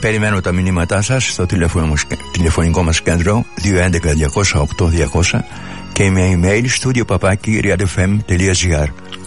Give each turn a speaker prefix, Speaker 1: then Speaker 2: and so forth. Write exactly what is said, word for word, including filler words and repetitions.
Speaker 1: περιμένω τα μηνύματά σας στο τηλεφωνικό μας κέντρο δύο ένα ένα διακόσια οκτώ διακόσια και με email studio παπάκι real f m τελεία g r.